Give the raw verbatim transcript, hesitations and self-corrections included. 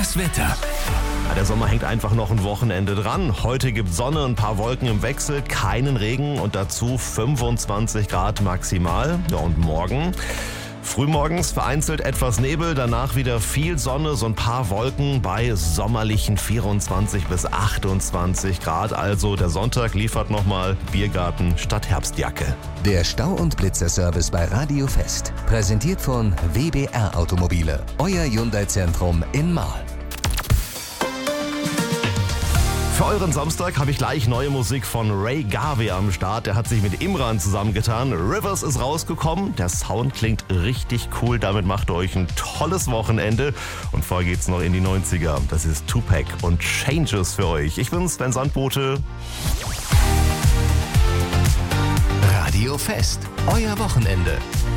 Das Wetter. Ja, der Sommer hängt einfach noch ein Wochenende dran. Heute gibt Sonne, ein paar Wolken im Wechsel, keinen Regen und dazu fünfundzwanzig Grad maximal. Ja, und morgen? Frühmorgens vereinzelt etwas Nebel, danach wieder viel Sonne, so ein paar Wolken bei sommerlichen vierundzwanzig bis achtundzwanzig Grad. Also der Sonntag liefert nochmal Biergarten statt Herbstjacke. Der Stau- und Blitzerservice bei Radio Fest. Präsentiert von W B R Automobile. Euer Hyundai-Zentrum in Marl. Für euren Samstag habe ich gleich neue Musik von Ray Garvey am Start. Der hat sich mit Imran zusammengetan. Rivers ist rausgekommen. Der Sound klingt richtig cool. Damit macht ihr euch ein tolles Wochenende. Und vorher geht's noch in die neunziger. Das ist Tupac und Changes für euch. Ich bin Sven Sandbote. Radio Fest. Euer Wochenende.